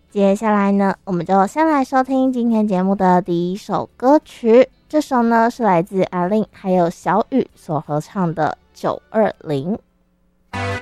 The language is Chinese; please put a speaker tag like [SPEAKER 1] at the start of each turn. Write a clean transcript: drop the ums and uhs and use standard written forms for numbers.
[SPEAKER 1] 接下来呢，我们就先来收听今天节目的第一首歌曲，这首呢是来自阿令还有小雨所合唱的920。